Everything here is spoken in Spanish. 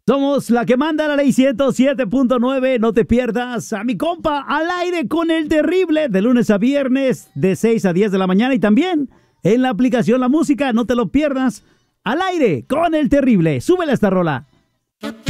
Somos la que manda la ley 107.9. No te pierdas a mi compa al aire con el terrible de lunes a viernes de 6 a 10 de la mañana y también en la aplicación La Música. No te lo pierdas al aire con el terrible. Súbele a esta rola.